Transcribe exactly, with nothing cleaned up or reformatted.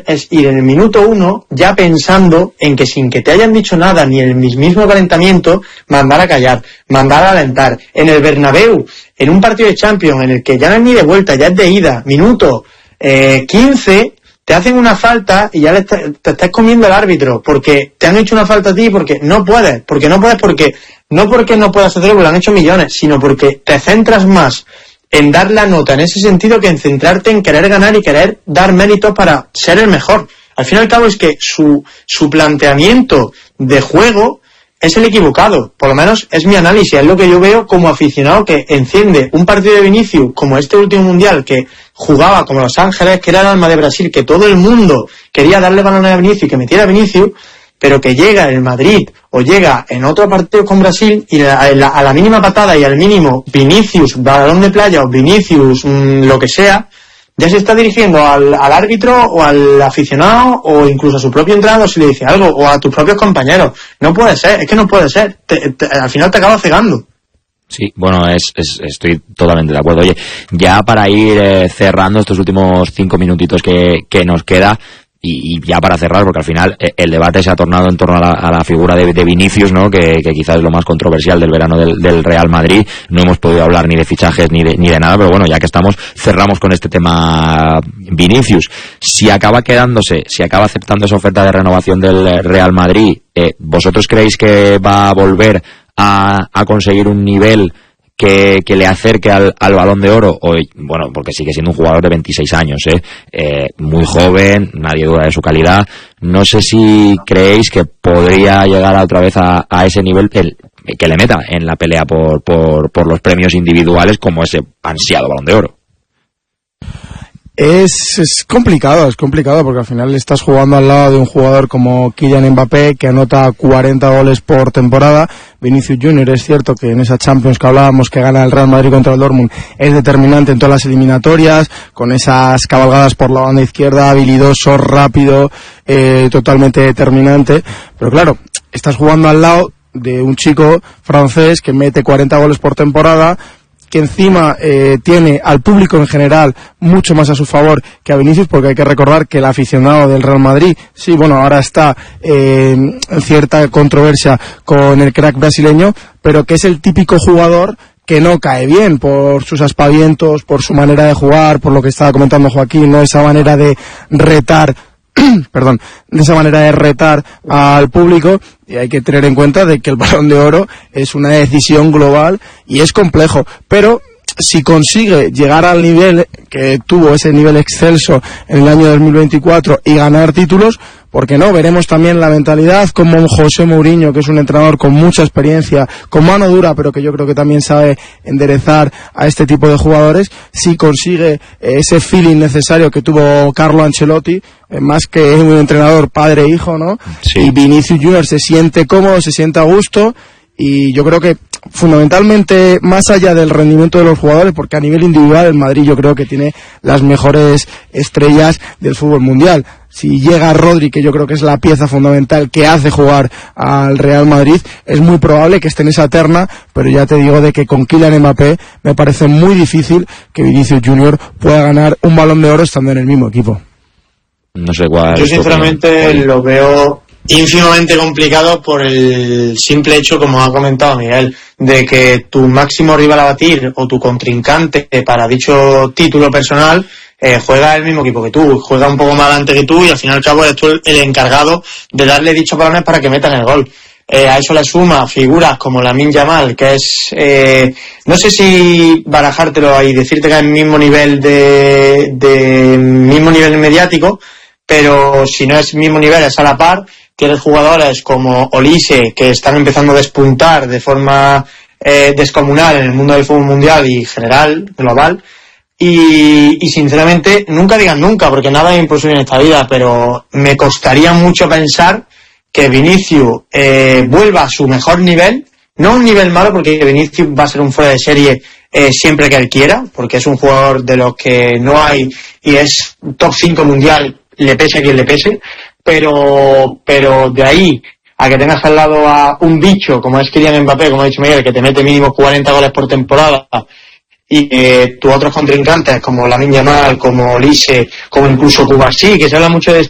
hacer es ir en el minuto uno ya pensando en que sin que te hayan dicho nada ni en el mismo calentamiento, mandar a callar, mandar a alentar. En el Bernabéu, en un partido de Champions en el que ya no es ni de vuelta, ya es de ida, minuto eh, quince, te hacen una falta y ya le te, te estás comiendo al árbitro porque te han hecho una falta a ti, porque no puedes, porque no puedes, porque no porque no puedas hacerlo, porque lo han hecho millones, sino porque te centras más en dar la nota en ese sentido que en centrarte en querer ganar y querer dar méritos para ser el mejor. Al fin y al cabo es que su, su planteamiento de juego es el equivocado, por lo menos es mi análisis, es lo que yo veo como aficionado que enciende un partido de Vinicius como este último mundial que jugaba como Los Ángeles, que era el alma de Brasil, que todo el mundo quería darle balones a Vinicius y que metiera a Vinicius, pero que llega en el Madrid o llega en otro partido con Brasil y a la, a la mínima patada y al mínimo Vinicius, balón de playa o Vinicius, mmm, lo que sea, ya se está dirigiendo al, al árbitro o al aficionado o incluso a su propio entrenador si le dice algo o a tus propios compañeros. No puede ser, es que no puede ser, te, te, al final te acaba cegando. Sí, bueno, es, es, estoy totalmente de acuerdo. Oye, ya para ir eh, cerrando estos últimos cinco minutitos que, que nos queda, y, y ya para cerrar, porque al final eh, el debate se ha tornado en torno a la, a la figura de, de Vinicius, ¿no? Que, que quizás es lo más controversial del verano del, del Real Madrid. No hemos podido hablar ni de fichajes ni de, ni de nada, pero bueno, ya que estamos, cerramos con este tema Vinicius. Si acaba quedándose, si acaba aceptando esa oferta de renovación del Real Madrid, eh, ¿vosotros creéis que va a volver a, a conseguir un nivel que, que le acerque al, al Balón de Oro? O, bueno, porque sigue siendo un jugador de veintiséis años, ¿eh? Eh, muy joven, nadie duda de su calidad. No sé si creéis que podría llegar otra vez a, a ese nivel el, que le meta en la pelea por, por, por los premios individuales como ese ansiado Balón de Oro. Es, es complicado, es complicado porque al final estás jugando al lado de un jugador como Kylian Mbappé que anota cuarenta goles por temporada. Vinicius Junior es cierto que en esa Champions que hablábamos que gana el Real Madrid contra el Dortmund es determinante en todas las eliminatorias, con esas cabalgadas por la banda izquierda, habilidoso, rápido, eh, totalmente determinante, pero claro, estás jugando al lado de un chico francés que mete cuarenta goles por temporada, que encima eh, tiene al público en general mucho más a su favor que a Vinicius, porque hay que recordar que el aficionado del Real Madrid, sí, bueno, ahora está eh, en cierta controversia con el crack brasileño, pero que es el típico jugador que no cae bien por sus aspavientos, por su manera de jugar, por lo que estaba comentando Joaquín, ¿no? Esa manera de retar perdón, de esa manera de retar al público, y hay que tener en cuenta de que el Balón de Oro es una decisión global y es complejo, pero si consigue llegar al nivel que tuvo, ese nivel excelso en el año dos mil veinticuatro y ganar títulos, ¿por qué no? Veremos también la mentalidad como José Mourinho, que es un entrenador con mucha experiencia, con mano dura, pero que yo creo que también sabe enderezar a este tipo de jugadores. Si consigue ese feeling necesario que tuvo Carlo Ancelotti, eh, más que un entrenador padre-hijo, ¿no? Sí. Y Vinicius Junior se siente cómodo, se siente a gusto, y yo creo que fundamentalmente, más allá del rendimiento de los jugadores, porque a nivel individual el Madrid yo creo que tiene las mejores estrellas del fútbol mundial. Si llega Rodri, que yo creo que es la pieza fundamental que hace jugar al Real Madrid, es muy probable que esté en esa terna, pero ya te digo de que con Kylian Mbappé me parece muy difícil que Vinicius Junior pueda ganar un Balón de Oro estando en el mismo equipo. No sé cuál. Yo sinceramente lo veo ínfimamente complicado por el simple hecho, como ha comentado Miguel, de que tu máximo rival a batir o tu contrincante para dicho título personal eh, juega el mismo equipo que tú, juega un poco más adelante que tú, y al fin y al cabo eres tú el, el encargado de darle dichos balones para que metan el gol. Eh, a eso le suma figuras como Lamine Yamal, que es, eh, no sé si barajártelo y decirte que es el mismo nivel de, de mismo nivel mediático, pero si no es mismo nivel es a la par. Tienes jugadores como Olise, que están empezando a despuntar de forma eh, descomunal en el mundo del fútbol mundial y general, global, y, y sinceramente, nunca digan nunca, porque nada es imposible en esta vida, pero me costaría mucho pensar que Vinicius eh, vuelva a su mejor nivel, no un nivel malo, porque Vinicius va a ser un fuera de serie eh, siempre que él quiera, porque es un jugador de los que no hay, y es top cinco mundial, le pese a quien le pese, pero pero de ahí a que tengas al lado a un bicho como es Kylian Mbappé, como ha dicho Miguel, que te mete mínimo cuarenta goles por temporada, y eh, tus otros contrincantes como Lamine Yamal, como Olise, como incluso Cubarsí, que se habla mucho de